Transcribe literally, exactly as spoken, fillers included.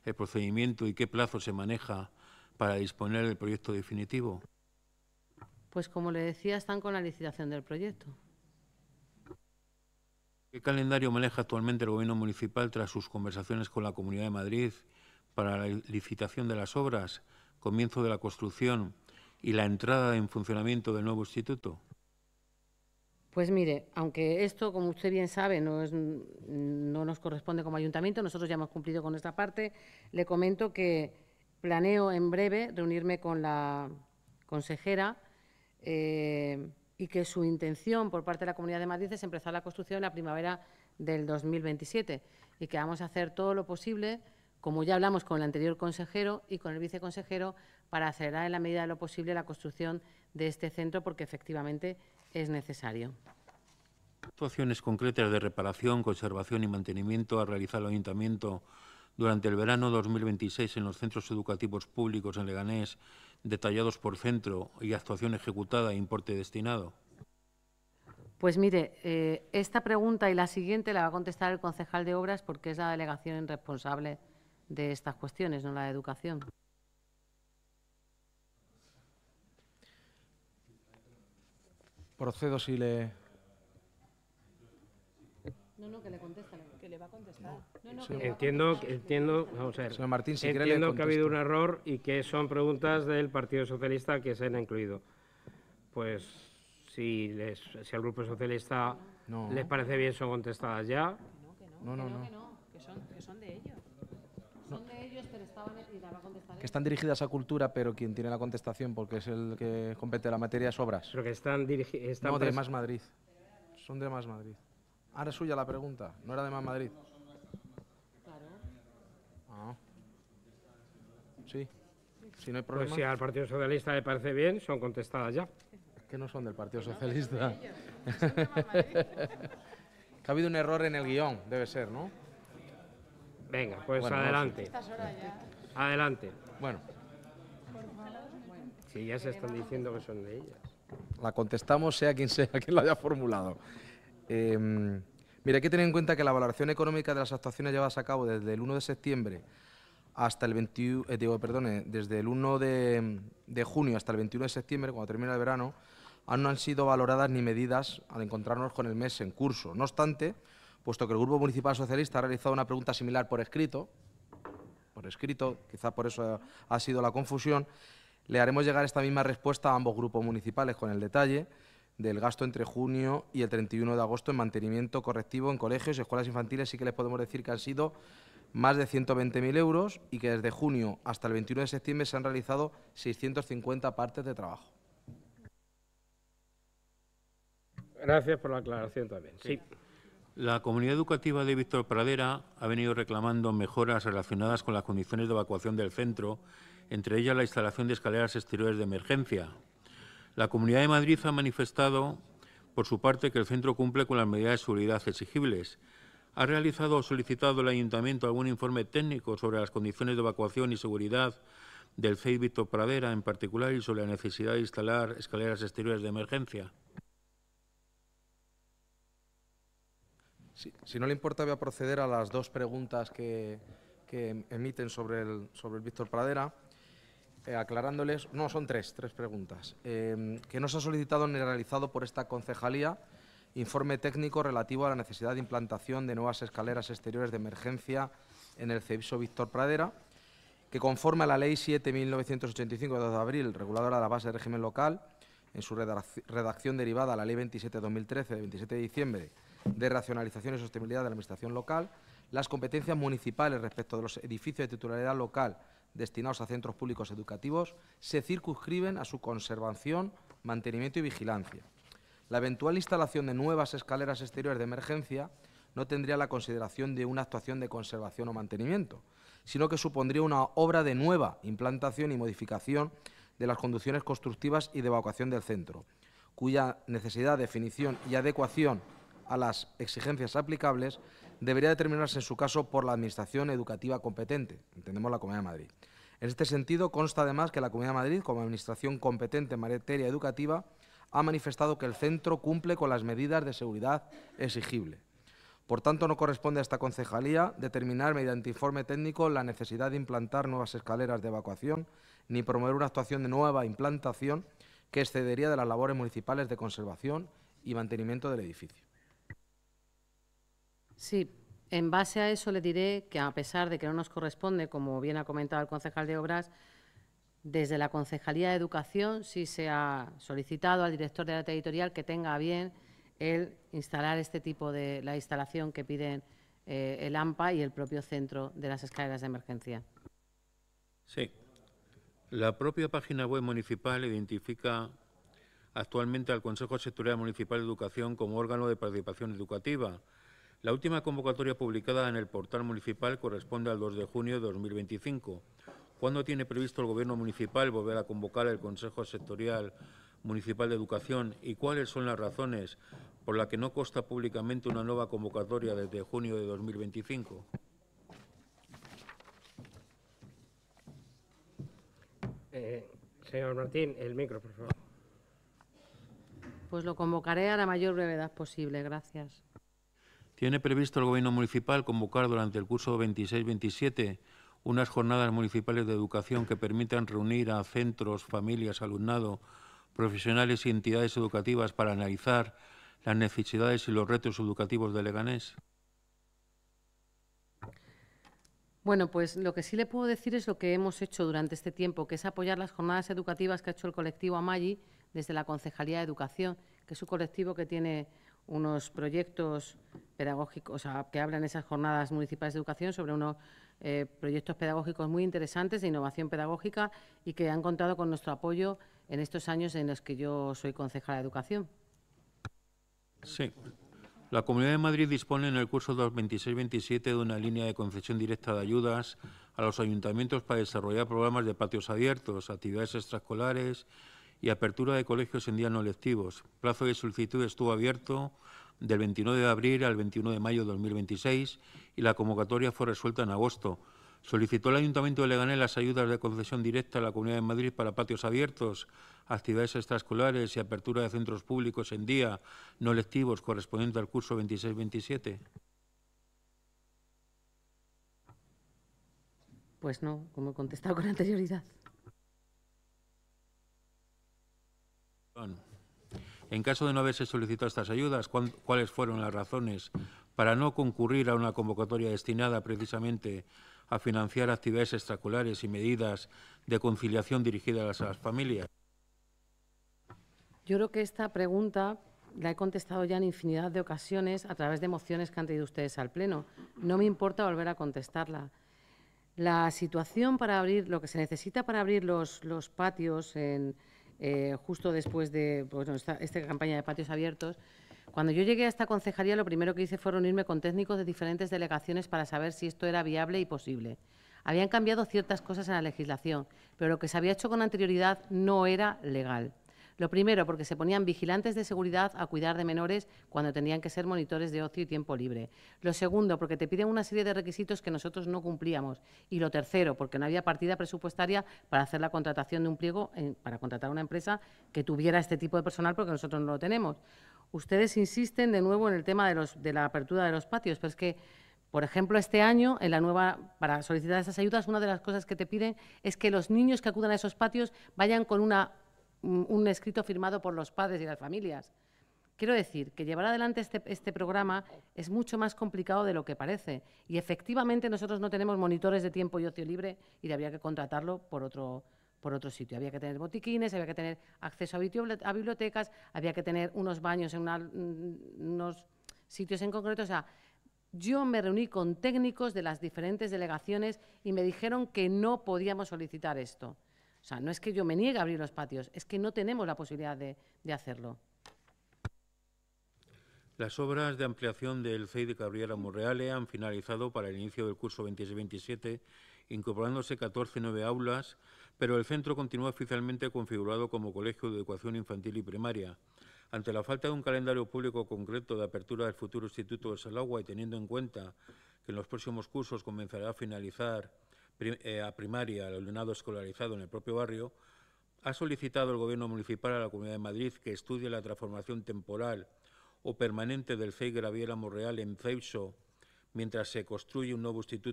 el procedimiento y qué plazo se maneja para disponer del proyecto definitivo? Pues como le decía, están con la licitación del proyecto. ¿Qué calendario maneja actualmente el Gobierno municipal tras sus conversaciones con la Comunidad de Madrid para la licitación de las obras, comienzo de la construcción y la entrada en funcionamiento del nuevo instituto? Pues mire, aunque esto, como usted bien sabe, no, es, no nos corresponde como ayuntamiento, nosotros ya hemos cumplido con nuestra parte, le comento que planeo en breve reunirme con la consejera eh, y que su intención por parte de la Comunidad de Madrid es empezar la construcción en la primavera del dos mil veintisiete y que vamos a hacer todo lo posible, como ya hablamos con el anterior consejero y con el viceconsejero, para acelerar en la medida de lo posible la construcción de este centro, porque efectivamente es necesario. ¿Qué actuaciones concretas de reparación, conservación y mantenimiento ha realizado el Ayuntamiento durante el verano dos mil veintiséis en los centros educativos públicos en Leganés, detallados por centro y actuación ejecutada e importe destinado? Pues mire, eh, esta pregunta y la siguiente la va a contestar el concejal de Obras, porque es la delegación responsable de estas cuestiones, no la de Educación. Procedo si le... No, no, que le contesta, que le va a contestar. No, no, Sí. que Entiendo, entiendo, vamos a ver, Señor Martín, si quiere le entiendo que ha habido un contesto. error y que son preguntas del Partido Socialista que se han incluido. Pues si, les, si al Grupo Socialista No. les parece bien, son contestadas ya. No, no, no. Que no, que son, que son de ellos. Son de ellos, pero estaban y la va a contestar. Que están dirigidas a cultura, pero quien tiene la contestación, porque es el que compete la materia, es Obras. Pero que están dirigidas. No, de Más Madrid. Son de Más Madrid. Ahora es suya la pregunta, ¿no era de Más Madrid? Claro. Ah. Sí, si no hay problema. Pues si al Partido Socialista le parece bien, son contestadas ya. Es que no son del Partido Socialista. Que ha habido un error en el guión, debe ser, ¿no? Venga, pues Bueno, adelante. Adelante. Bueno, Si ya se están diciendo que son de ellas. la contestamos sea quien sea quien la haya formulado. Eh, mira, hay que tener en cuenta que la valoración económica de las actuaciones llevadas a cabo desde el uno de septiembre hasta el veintiuno, eh, digo, perdone, desde el uno de, de junio hasta el veintiuno de septiembre, cuando termina el verano, aún no han sido valoradas ni medidas al encontrarnos con el mes en curso. No obstante, puesto que el Grupo Municipal Socialista ha realizado una pregunta similar por escrito, por escrito, quizá por eso ha sido la confusión, le haremos llegar esta misma respuesta a ambos grupos municipales con el detalle del gasto entre junio y el treinta y uno de agosto en mantenimiento correctivo en colegios y escuelas infantiles. Sí que les podemos decir que han sido más de ciento veinte mil euros y que desde junio hasta el veintiuno de septiembre se han realizado seiscientas cincuenta partes de trabajo. Gracias por la aclaración también. Sí. La comunidad educativa de Víctor Pradera ha venido reclamando mejoras relacionadas con las condiciones de evacuación del centro, entre ellas la instalación de escaleras exteriores de emergencia. La Comunidad de Madrid ha manifestado, por su parte, que el centro cumple con las medidas de seguridad exigibles. ¿Ha realizado o solicitado el Ayuntamiento algún informe técnico sobre las condiciones de evacuación y seguridad del C E I Víctor Pradera en particular y sobre la necesidad de instalar escaleras exteriores de emergencia? Si, si no le importa, voy a proceder a las dos preguntas que, que emiten sobre el, sobre el Víctor Pradera. Eh, aclarándoles, no, son tres, tres preguntas, eh, que no se ha solicitado ni realizado por esta concejalía informe técnico relativo a la necesidad de implantación de nuevas escaleras exteriores de emergencia en el CEIPSO Víctor Pradera, que conforme a la Ley siete barra mil novecientos ochenta y cinco de dos de abril, reguladora de la base de régimen local, en su redacción derivada a la Ley veintisiete barra dos mil trece de veintisiete de diciembre de racionalización y sostenibilidad de la Administración local, las competencias municipales respecto de los edificios de titularidad local destinados a centros públicos educativos se circunscriben a su conservación, mantenimiento y vigilancia. La eventual instalación de nuevas escaleras exteriores de emergencia no tendría la consideración de una actuación de conservación o mantenimiento, sino que supondría una obra de nueva implantación y modificación de las condiciones constructivas y de evacuación del centro, cuya necesidad, definición y adecuación a las exigencias aplicables debería determinarse en su caso por la Administración educativa competente, entendemos la Comunidad de Madrid. En este sentido, consta además que la Comunidad de Madrid, como Administración competente en materia educativa, ha manifestado que el centro cumple con las medidas de seguridad exigibles. Por tanto, no corresponde a esta concejalía determinar mediante informe técnico la necesidad de implantar nuevas escaleras de evacuación ni promover una actuación de nueva implantación que excedería de las labores municipales de conservación y mantenimiento del edificio. Sí, en base a eso le diré que, a pesar de que no nos corresponde, como bien ha comentado el concejal de Obras, desde la Concejalía de Educación sí se ha solicitado al director de la territorial que tenga a bien el instalar este tipo de la instalación que piden eh, el A M P A y el propio centro de las escaleras de emergencia. Sí. La propia página web municipal identifica actualmente al Consejo Sectorial Municipal de Educación como órgano de participación educativa. La última convocatoria publicada en el portal municipal corresponde al dos de junio de dos mil veinticinco. ¿Cuándo tiene previsto el Gobierno municipal volver a convocar el Consejo Sectorial Municipal de Educación y cuáles son las razones por las que no consta públicamente una nueva convocatoria desde junio de dos mil veinticinco? Eh, señor Martín, el micro, por favor. Pues lo convocaré a la mayor brevedad posible. Gracias. ¿Tiene previsto el Gobierno municipal convocar durante el curso veintiséis veintisiete unas jornadas municipales de educación que permitan reunir a centros, familias, alumnado, profesionales y entidades educativas para analizar las necesidades y los retos educativos de Leganés? Bueno, pues lo que sí le puedo decir es lo que hemos hecho durante este tiempo, que es apoyar las jornadas educativas que ha hecho el colectivo Amagi desde la Concejalía de Educación, que es un colectivo que tiene unos proyectos pedagógicos, o sea, que hablan en esas jornadas municipales de educación sobre unos eh, proyectos pedagógicos muy interesantes de innovación pedagógica y que han contado con nuestro apoyo en estos años en los que yo soy concejala de Educación. Sí. La Comunidad de Madrid dispone en el curso veintiséis veintisiete de una línea de concesión directa de ayudas a los ayuntamientos para desarrollar programas de patios abiertos, actividades extraescolares y apertura de colegios en días no lectivos. El plazo de solicitud estuvo abierto del veintinueve de abril al veintiuno de mayo de dos mil veintiséis y la convocatoria fue resuelta en agosto. Solicitó el Ayuntamiento de Leganés las ayudas de concesión directa a la Comunidad de Madrid para patios abiertos, actividades extraescolares y apertura de centros públicos en día no lectivos correspondiente al curso veintiséis veintisiete. Pues no, como he contestado con anterioridad. En caso de no haberse solicitado estas ayudas, ¿cuáles fueron las razones para no concurrir a una convocatoria destinada precisamente a financiar actividades extraescolares y medidas de conciliación dirigidas a las familias? Yo creo que esta pregunta la he contestado ya en infinidad de ocasiones a través de mociones que han traído ustedes al Pleno. No me importa volver a contestarla. La situación para abrir, lo que se necesita para abrir los, los patios en, eh, justo después de bueno, esta, esta campaña de patios abiertos, cuando yo llegué a esta concejalía lo primero que hice fue reunirme con técnicos de diferentes delegaciones para saber si esto era viable y posible. Habían cambiado ciertas cosas en la legislación, pero lo que se había hecho con anterioridad no era legal. Lo primero, porque se ponían vigilantes de seguridad a cuidar de menores cuando tenían que ser monitores de ocio y tiempo libre. Lo segundo, porque te piden una serie de requisitos que nosotros no cumplíamos. Y lo tercero, porque no había partida presupuestaria para hacer la contratación de un pliego, en, para contratar a una empresa que tuviera este tipo de personal, porque nosotros no lo tenemos. Ustedes insisten de nuevo en el tema de, los, de la apertura de los patios, pero es que, por ejemplo, este año, en la nueva, para solicitar esas ayudas, una de las cosas que te piden es que los niños que acudan a esos patios vayan con una un escrito firmado por los padres y las familias. Quiero decir que llevar adelante este, este programa es mucho más complicado de lo que parece y efectivamente nosotros no tenemos monitores de tiempo y ocio libre y habría que contratarlo por otro, por otro sitio. Había que tener botiquines, había que tener acceso a bibliotecas, había que tener unos baños en una, unos sitios en concreto. O sea, yo me reuní con técnicos de las diferentes delegaciones y me dijeron que no podíamos solicitar esto. O sea, no es que yo me niegue a abrir los patios, es que no tenemos la posibilidad de, de hacerlo. Las obras de ampliación del C E I de Cabrera Monreale han finalizado para el inicio del curso veintiséis veintisiete, incorporándose catorce nueve aulas, pero el centro continúa oficialmente configurado como colegio de educación infantil y primaria. Ante la falta de un calendario público concreto de apertura del futuro Instituto de Salagua y teniendo en cuenta que en los próximos cursos comenzará a finalizar a primaria al alumnado escolarizado en el propio barrio, ha solicitado el Gobierno municipal a la Comunidad de Madrid que estudie la transformación temporal o permanente del C E I Graviera Monreal en Ceuso, mientras se construye un nuevo instituto